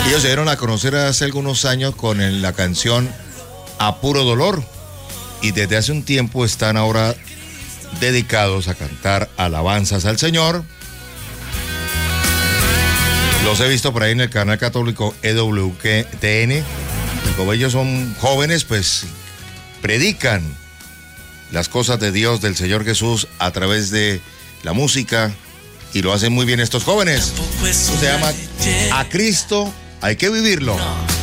Ellos se dieron a conocer hace algunos años con la canción A Puro Dolor, y desde hace un tiempo están ahora dedicados a cantar alabanzas al Señor. Los he visto por ahí en el canal católico EWTN. Como ellos son jóvenes, pues predican las cosas de Dios, del Señor Jesús, a través de la música, y lo hacen muy bien estos jóvenes. Se llama A Cristo Hay que Vivirlo.